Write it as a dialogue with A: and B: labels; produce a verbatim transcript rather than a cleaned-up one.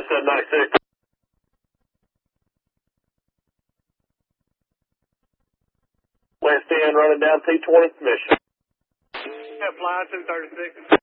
A: seven ninety-six. West end running down T twenty mission.
B: Yeah, fly two thirty-six.